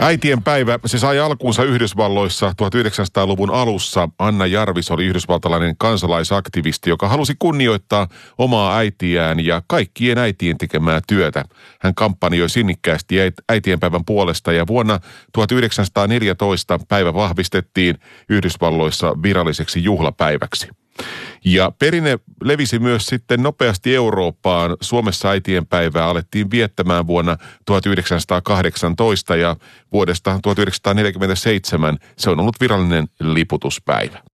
Äitien päivä, se sai alkuunsa Yhdysvalloissa 1900-luvun alussa. Anna Jarvis oli yhdysvaltalainen kansalaisaktivisti, joka halusi kunnioittaa omaa äitiään ja kaikkien äitien tekemää työtä. Hän kampanjoi sinnikkäästi äitienpäivän puolesta ja vuonna 1914 päivä vahvistettiin Yhdysvalloissa viralliseksi juhlapäiväksi. Ja perinne levisi myös sitten nopeasti Eurooppaan. Suomessa äitienpäivää alettiin viettämään vuonna 1918 ja vuodesta 1947 se on ollut virallinen liputuspäivä.